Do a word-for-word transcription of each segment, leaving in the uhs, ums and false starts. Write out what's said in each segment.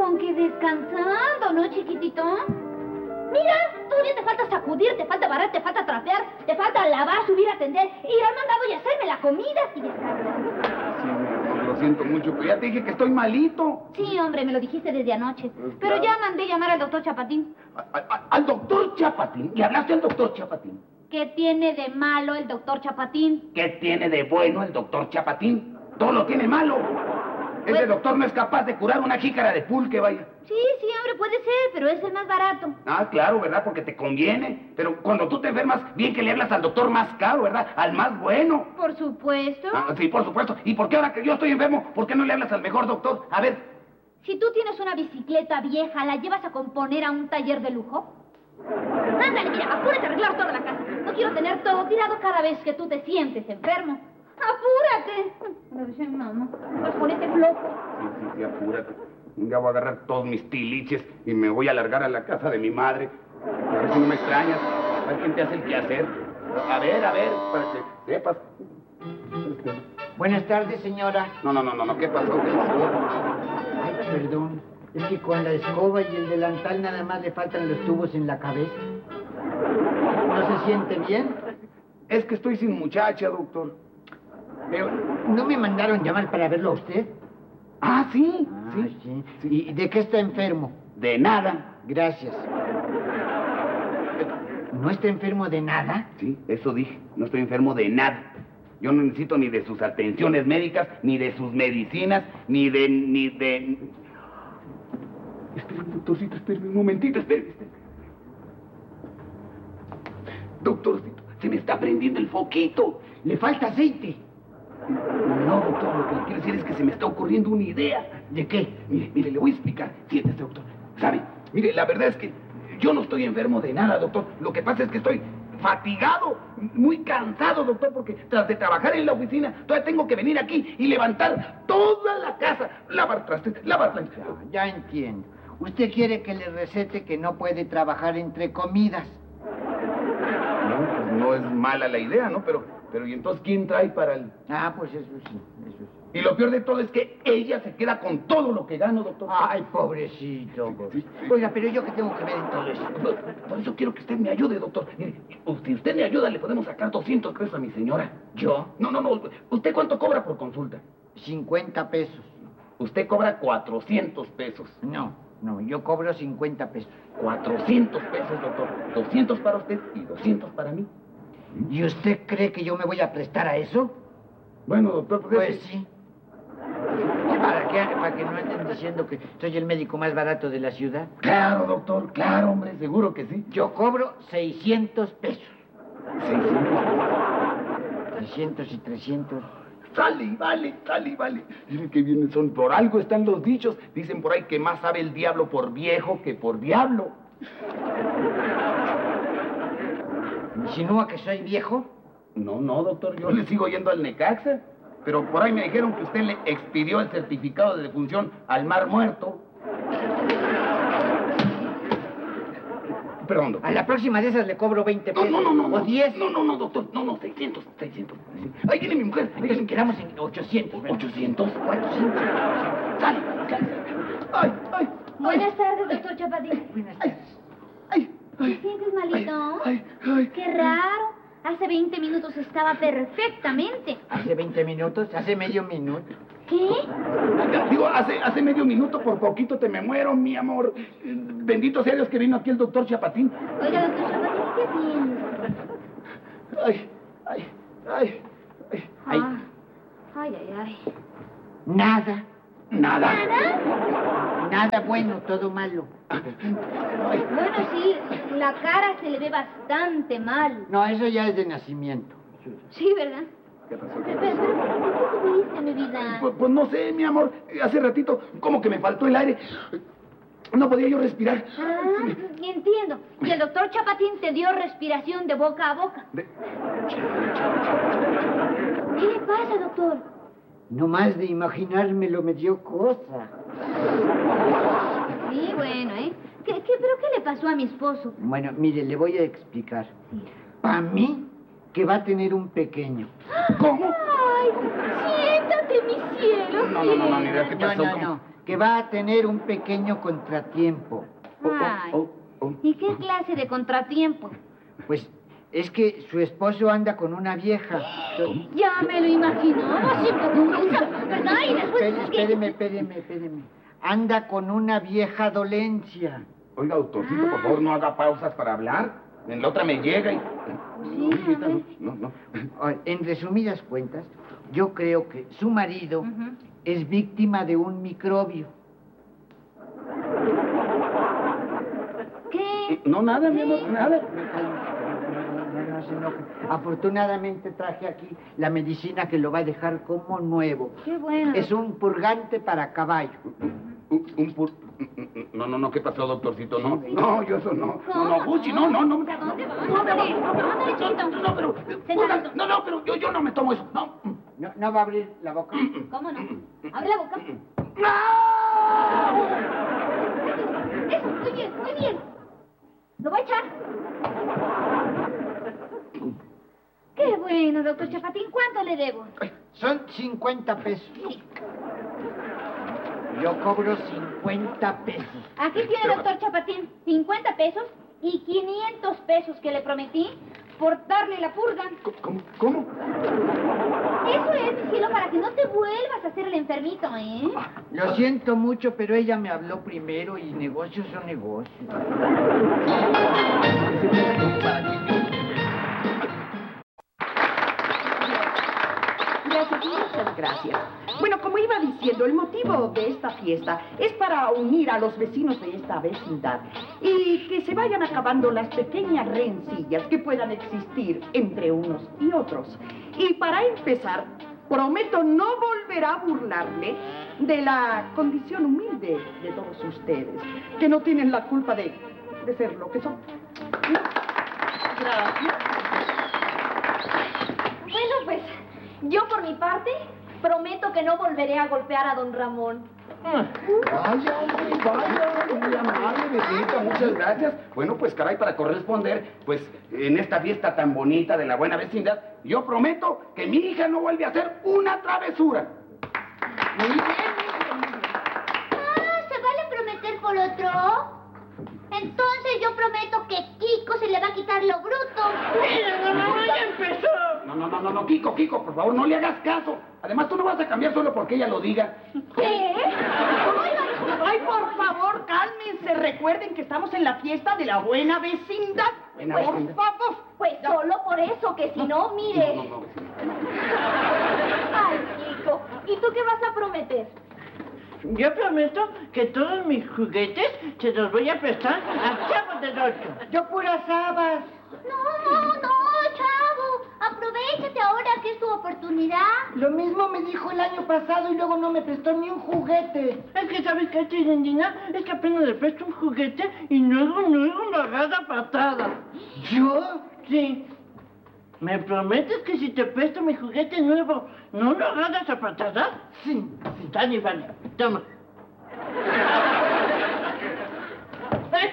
con que descansando, ¿no, chiquitito? Mira, todavía te falta sacudir, te falta barrer, te falta trapear, te falta lavar, subir, atender, ir al mandado y hacerme la comida y descansar. Sí, mi amor, lo siento mucho, pero ya te dije que estoy malito. Sí, hombre, me lo dijiste desde anoche. Pues pero claro. ya mandé llamar al doctor Chapatín. ¿A, a, ¿Al doctor Chapatín? ¿Y hablaste al doctor Chapatín? ¿Qué tiene de malo el doctor Chapatín? ¿Qué tiene de bueno el doctor Chapatín? Todo lo tiene malo. Ese Pues... doctor no es capaz de curar una jícara de pulque, vaya. Sí, sí, hombre, puede ser, pero es el más barato. Ah, claro, ¿verdad? Porque te conviene. Pero cuando tú te enfermas, bien que le hablas al doctor más caro, ¿verdad? Al más bueno. Por supuesto. Ah, sí, por supuesto. ¿Y por qué ahora que yo estoy enfermo, por qué no le hablas al mejor doctor? A ver. Si tú tienes una bicicleta vieja, ¿la llevas a componer a un taller de lujo? Ándale, mira, apúrate a arreglar toda la casa. No quiero tener todo tirado cada vez que tú te sientes enfermo. ¡Apúrate! Lo dice mi mamá. Pues ponete flojo. Sí, sí, sí, apúrate. Ya voy a agarrar todos mis tiliches y me voy a largar a la casa de mi madre. A ver si no me extrañas. A ver quién te hace el quehacer. A ver, a ver, para que sepas. Buenas tardes, señora. No, no, no, no, no. ¿Qué pasó? ¿Qué pasó? Ay, perdón. Es que con la escoba y el delantal nada más le faltan los tubos en la cabeza. ¿No se siente bien? Es que estoy sin muchacha, doctor. Pero, ¿no me mandaron llamar para verlo a usted? Ah, sí, Ah, sí. sí. ¿Y de qué está enfermo? De nada. Gracias. ¿No está enfermo de nada? Sí, eso dije. No estoy enfermo de nada. Yo no necesito ni de sus atenciones médicas, ni de sus medicinas, ni de... ni de... Espérame, doctorcito, espérame un momentito, espérame, espérame. Doctorcito, se me está prendiendo el foquito. ¿Le falta aceite? No, doctor, lo que le quiero decir es que se me está ocurriendo una idea. ¿De qué? Mire, mire, le voy a explicar. Siéntese, doctor. ¿Sabe? Mire, la verdad es que yo no estoy enfermo de nada, doctor. Lo que pasa es que estoy fatigado, muy cansado, doctor, porque tras de trabajar en la oficina, todavía tengo que venir aquí y levantar toda la casa, lavar trastes, lavar planchas. Ya, ya entiendo. Usted quiere que le recete que no puede trabajar entre comidas. No, pues no es mala la idea, ¿no? Pero, pero ¿y entonces quién trae para el...? Ah, pues eso sí, eso sí. Y lo peor de todo es que ella se queda con todo lo que gano, doctor. Ay, pobrecito. Sí, sí. Oiga, pero yo qué tengo que ver en todo eso. Por, por eso quiero que usted me ayude, doctor. Mire, si usted me ayuda, le podemos sacar doscientos pesos a mi señora. ¿Yo? No, no, no. ¿Usted cuánto cobra por consulta? cincuenta pesos. Usted cobra cuatrocientos pesos. No, no, yo cobro cincuenta pesos. cuatrocientos pesos, doctor. doscientos para usted y doscientos para mí. ¿Y usted cree que yo me voy a prestar a eso? Bueno, doctor, pues... Pues ese- sí. ¿Para qué? Para que no anden diciendo que soy el médico más barato de la ciudad. Claro, doctor, claro, hombre, seguro que sí. Yo cobro seiscientos pesos. seiscientos. trescientos y trescientos. Sale y vale, sale y vale. Miren qué bien son. Por algo están los dichos. Dicen por ahí que más sabe el diablo por viejo que por diablo. ¿Insinúa que soy viejo? No, no, doctor, yo le sigo yendo al Necaxa. Pero por ahí me dijeron que usted le expidió el certificado de defunción al Mar Muerto. Perdón, doctor. A la próxima de esas le cobro veinte No, pesos. no, no, no. ¿O no. diez? No, no, no, doctor. No, no, seiscientos, seiscientos. Ahí viene mi mujer. Ahí Entonces viene. quedamos en ochocientos. ¿verdad? ¿ochocientos? cuatrocientos. Sale, sale. Ay, ay. Buenas tardes, doctor Chapatín. Buenas Ay, tardes. ay, ¿Te ay. sientes malito? Ay, ay. Qué raro. Hace veinte minutos estaba perfectamente. Hace veinte minutos, hace medio minuto. ¿Qué? Digo, hace, hace medio minuto por poquito te me muero, mi amor. Bendito sea Dios que vino aquí el doctor Chapatín. Oiga, doctor Chapatín, ¿qué tiene? Ay, ay, ay, ay. Ay. Ah, ay, ay, ay. Nada. Nada. ¿Nada? Nada bueno, todo malo. Ay, Bueno, sí, la cara se le ve bastante mal. No, eso ya es de nacimiento. Sí, ¿verdad? ¿qué pasó? Pero, pero, ¿por qué te fuiste, mi vida? Pues, pues no sé, mi amor. Hace ratito, como que me faltó el aire. No podía yo respirar. Ah, entiendo. Y el doctor Chapatín te dio respiración de boca a boca. De- ¿Qué le pasa, doctor? No más de imaginármelo me dio cosa. Sí, bueno, ¿eh? ¿Qué, qué, ¿Pero qué le pasó a mi esposo? Bueno, mire, le voy a explicar. Sí. Para mí, que va a tener un pequeño. ¿Cómo? ¡Ay! Siéntate, mi cielo. No, no, no, no, mira, ¿qué No, pasó? no, ¿Cómo? no. que va a tener un pequeño contratiempo. Ay, Oh, oh, oh. ¿y qué clase de contratiempo? Pues es que su esposo anda con una vieja. Ya me lo imaginaba, siempre con esa, ¿verdad? Y después... Espéreme, espéreme, espéreme, espéreme. Anda con una vieja dolencia. Oiga, doctorcito, por favor, no haga pausas para hablar. En la otra me llega y... Sí, Oye, a ver. no, no. Ah, En resumidas cuentas, yo creo que su marido Ujú. es víctima de un microbio. ¿Qué? No, nada, mi amor, nada. No, no, no se enoje. Afortunadamente traje aquí la medicina que lo va a dejar como nuevo. Qué bueno. Es un purgante para caballo. Un, un pur... No, no, no, ¿qué pasó, doctorcito? No, no, yo eso no. No, no, Gucci, no, no, no. ¿A dónde vas? No, no, Ándale, no, no, ándale, chiquito. no, no, pero... Sentado. No, no, pero yo, yo no me tomo eso, no. No, no va a abrir la boca. ¿Cómo no? Abre la boca. ¡Ah! Eso, muy bien, muy bien. Lo voy a echar. Qué bueno, doctor Chapatín. ¿Cuánto le debo? Son cincuenta pesos. Yo cobro cincuenta pesos. Aquí tiene, doctor Chapatín, cincuenta pesos y quinientos pesos que le prometí por darle la purga. ¿Cómo? ¿Cómo? Eso es, mi cielo, para que no te vuelvas a hacer el enfermito, ¿eh? Lo siento mucho, pero ella me habló primero y negocios son negocios. Gracias, muchas gracias. Bueno, como iba diciendo, el motivo de esta fiesta es para unir a los vecinos de esta vecindad y que se vayan acabando las pequeñas rencillas que puedan existir entre unos y otros. Y para empezar, prometo no volver a burlarle de la condición humilde de todos ustedes, que no tienen la culpa de, de ser lo que son. Gracias. Bueno, pues, yo por mi parte prometo que no volveré a golpear a don Ramón. Vaya, hombre, vaya, muy amable, vecinita, muchas gracias. Bueno, pues, caray, para corresponder, pues, en esta fiesta tan bonita de la buena vecindad, yo prometo que mi hija no vuelve a hacer una travesura. Ah, ¿se vale prometer por otro? Entonces yo prometo que Kiko se le va a quitar lo bruto. ¡Mira, no, no, ya empezó! No, no, no, no, no, Kiko, Kiko, por favor, no le hagas caso. Además, tú no vas a cambiar solo porque ella lo diga. ¿Qué? Ay, por favor, cálmense. Recuerden que estamos en la fiesta de la buena vecindad. Buena por vecindad. favor. Pues solo por eso, que si no, mire. No, no, no, vecina. Ay, Kiko, ¿y tú qué vas a prometer? Yo prometo que todos mis juguetes se los voy a prestar a Chavo del Ocho. Yo puras habas. No, no, chavo. Aprovechate ahora que es tu oportunidad. Lo mismo me dijo el año pasado y luego no me prestó ni un juguete. Es que, ¿sabes qué, Chirindina? Es que apenas le presto un juguete y luego, luego me agarra patada. ¿Yo? Sí. ¿Me prometes que si te presto mi juguete nuevo, no lo agarras a patadas? Sí. Dani, vale, toma. ¡Eh!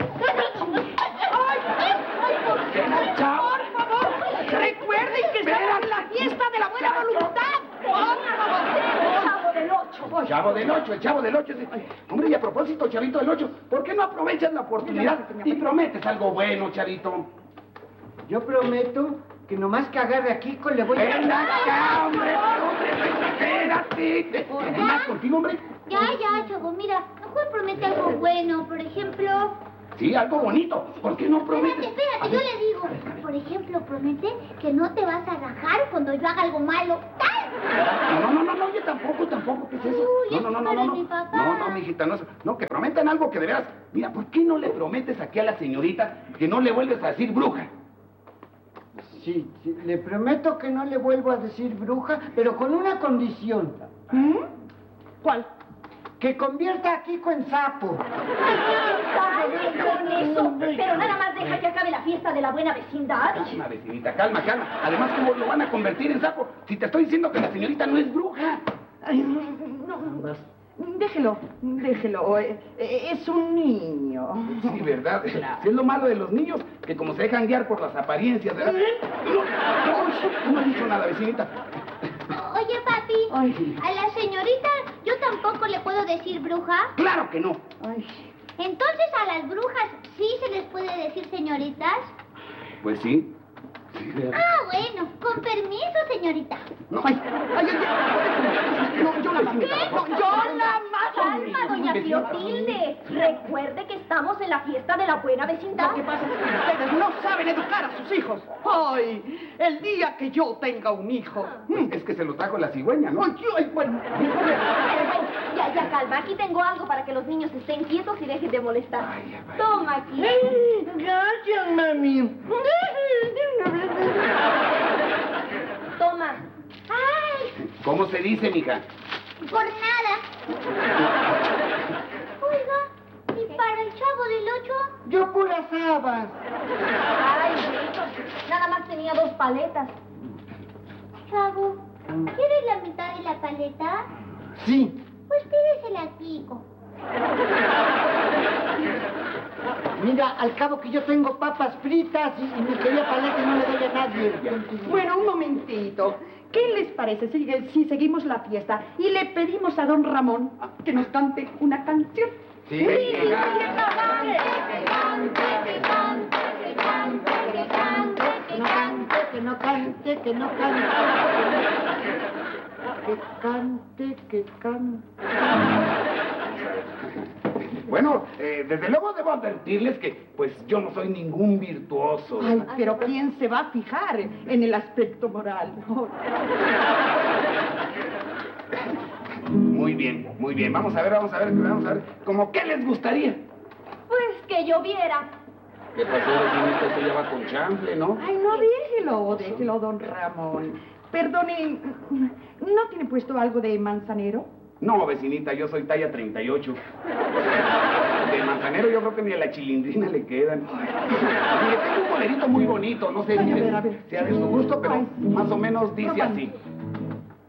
Chao. Por favor, recuerden que estamos en la fiesta de la buena voluntad. Chavo del Ocho. Chavo del ocho, el chavo del ocho. Ay, hombre, y a propósito, chavito del ocho, ¿por qué no aprovechas la oportunidad y prometes algo bueno, chavito? Yo prometo que nomás que agarre a Kiko le voy a... ¡Ven acá, hombre! ¡Hombre, espérate! ¿Hay más contigo, hombre? Ya, ya, chavo, mira, mejor promete algo bueno, por ejemplo... Sí, algo bonito. ¿Por qué no prometes? Espérate, espérate, yo le digo. Por ejemplo, promete que no te vas a rajar cuando yo haga algo malo. ¡Tal! No, no, no, no, oye, tampoco, tampoco, ¿qué es eso? Uy, No, no, no, eso no, para no, mi no, papá. no, no, mijita, no, no, que prometan algo que de veras, mira, ¿por qué no le prometes aquí a la señorita que no le vuelves a decir bruja? Sí, sí, le prometo que no le vuelvo a decir bruja, pero con una condición. ¿Mm? ¿Cuál? Que convierta a Kiko en sapo. Ay, con eso. Pero nada más deja que acabe la fiesta de la buena vecindad. Calma, vecinita, calma, calma. Además, ¿cómo lo van a convertir en sapo? Si te estoy diciendo que la señorita no es bruja. Ay, no, no, déjelo, déjelo. eh, eh, Es un niño. Sí, ¿verdad? Sí, es lo malo de los niños, que como se dejan guiar por las apariencias, ¿verdad? No, no, no he dicho nada, vecinita. Oye, papi, Ay. a la señorita yo también tampoco le puedo decir bruja? ¡Claro que no! Ay, Entonces a las brujas sí se les puede decir señoritas. Pues sí. Sí, de- Ah, bueno, con permiso, señorita. No, ay, ay, ay, no, yo la mato. No, yo la mato. Calma, doña Clotilde. Recuerde que estamos en la fiesta de la buena vecindad. Lo que pasa es que ustedes no saben educar a sus hijos. Ay, el día que yo tenga un hijo. pues es que se lo trajo la cigüeña, ¿no? Ay, ay, bueno, Ya, ya, calma. Aquí tengo algo para que los niños estén quietos y dejen de molestar. Ay, ya va. Toma aquí. Gracias, mami. Toma. Ay, ¿Cómo se dice, mija? por nada. Oiga, ¿y para el Chavo del Ocho? Yo puras habas. Ay, hijo, nada más tenía dos paletas. Chavo, ¿quieres la mitad de la paleta? Sí. Pues pídesela a Kiko. Mira, al cabo que yo tengo papas fritas y, y mi querida paleta y no le doy a nadie. bueno, un momentito. ¿Qué les parece si, si seguimos la fiesta y le pedimos a don Ramón que nos cante una canción? Sí, Que mija. cante, que cante, que cante, que cante, que cante, que No cante. cante, que no cante, que no cante. Que cante, que cante. Bueno, eh, desde luego debo advertirles que, pues, yo no soy ningún virtuoso. Ay, pero ¿quién se va a fijar en el aspecto moral? Muy bien, muy bien. Vamos a ver, vamos a ver, vamos a ver. ¿Cómo qué les gustaría? Pues que lloviera. ¿Qué pasó, vecinita? Eso ya va con chanfle, ¿no? Ay, no, déjelo, déjelo, don Ramón. Perdone, ¿no tiene puesto algo de manzanero? No, vecinita, yo soy talla treinta y ocho. De manzanero yo creo que ni a la chilindrina le quedan. Mire, tengo un bolerito muy bonito, no sé Ay, a si ver, a ver. sea de su gusto, pero Ay, sí. más o menos dice Román- así.